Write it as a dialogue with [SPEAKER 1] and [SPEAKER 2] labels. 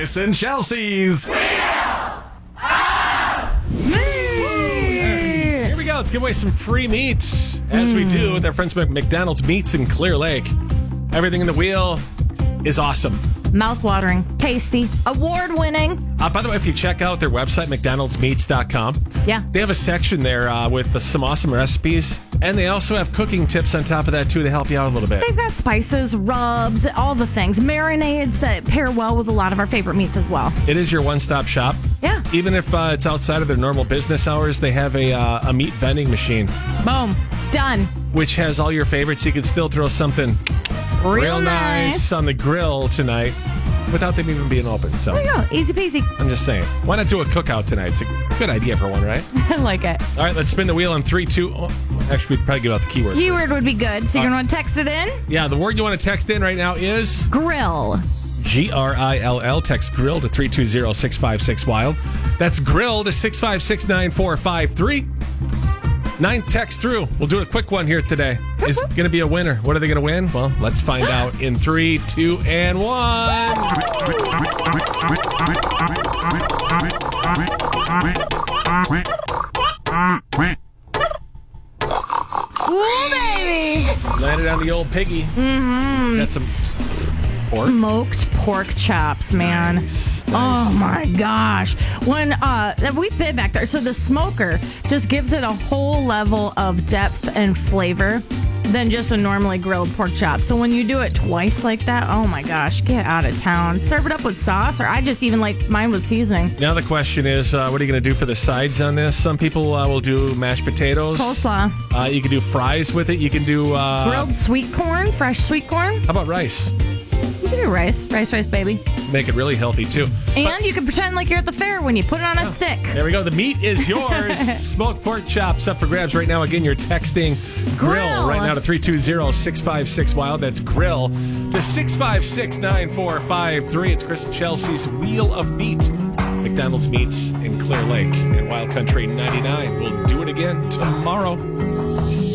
[SPEAKER 1] Chris and Chelsea's
[SPEAKER 2] Here we go. Let's give away some free meat, as we do with our friends at McDonald's Meats in Clear Lake. Everything in the wheel is awesome.
[SPEAKER 3] Mouth-watering, tasty, award-winning.
[SPEAKER 2] By the way, if you check out their website, mcdonaldsmeats.com,
[SPEAKER 3] Yeah.
[SPEAKER 2] they have a section there with some awesome recipes, and they also have cooking tips on top of that, too, to help you out a little bit.
[SPEAKER 3] They've got spices, rubs, all the things. Marinades that pair well with a lot of our favorite meats as well.
[SPEAKER 2] It is your one-stop shop.
[SPEAKER 3] Yeah.
[SPEAKER 2] Even if it's outside of their normal business hours, they have a meat vending machine,
[SPEAKER 3] Boom. Done.
[SPEAKER 2] which has all your favorites. You can still throw something real nice on the grill tonight without them even being open. So
[SPEAKER 3] There you go. Easy peasy.
[SPEAKER 2] I'm just saying, why not do a cookout tonight? It's a good idea for one, right?
[SPEAKER 3] I like it.
[SPEAKER 2] All right, let's spin the wheel in 3, 2. Oh, actually, we'd probably give out the keyword.
[SPEAKER 3] Keyword would be good. So you're going to want to text it in?
[SPEAKER 2] Yeah, the word you want to text in right now is
[SPEAKER 3] Grill.
[SPEAKER 2] GRILL. Text grill to 320-656-WILD. That's grill to 656-9453. 9 texts through. We'll do a quick one here today. Is going to be a winner. What are they going to win? Well, let's find out in 3, 2, and 1.
[SPEAKER 3] Ooh, baby.
[SPEAKER 2] Landed on the old piggy. Mm-hmm. Got some pork.
[SPEAKER 3] Smoked pork chops, man.
[SPEAKER 2] Nice.
[SPEAKER 3] Oh my gosh. When we've been back there, so the smoker just gives it a whole level of depth and flavor than just a normally grilled pork chop. So when you do it twice like that, oh my gosh, get out of town. Serve it up with sauce, or I just even like mine with seasoning.
[SPEAKER 2] Now the question is, what are you going to do for the sides on this? Some people will do mashed potatoes.
[SPEAKER 3] Coleslaw.
[SPEAKER 2] You can do fries with it. You can do...
[SPEAKER 3] Grilled sweet corn, fresh sweet corn.
[SPEAKER 2] How about rice?
[SPEAKER 3] You can do rice, baby.
[SPEAKER 2] Make it really healthy, too.
[SPEAKER 3] And you can pretend like you're at the fair when you put it on a stick.
[SPEAKER 2] There we go. The meat is yours. Smoked pork chops up for grabs right now. Again, you're texting grill right now to 320-656-WILD. That's grill to 656-9453. It's Chris and Chelsea's Wheel of Meat. McDonald's Meats in Clear Lake and Wild Country 99. We'll do it again tomorrow.